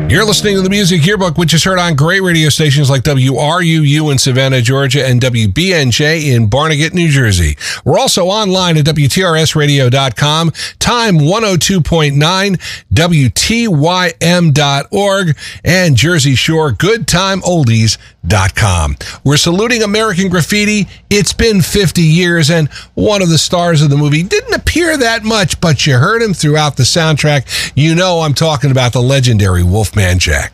You're listening to the Music Yearbook, which is heard on great radio stations like WRUU in Savannah, Georgia, and WBNJ in Barnegat, New Jersey. We're also online at WTRSradio.com, time 102.9, WTYM.org, and Jersey Shore GoodTimeOldies.com. We're saluting American Graffiti. It's been 50 years, and one of the stars of the movie didn't appear that much, but you heard him throughout the soundtrack. You know I'm talking about the legendary Wolfman Jack.